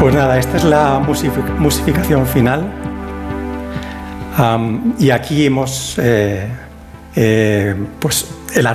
Pues nada, esta es la musificación final. Y aquí hemos pues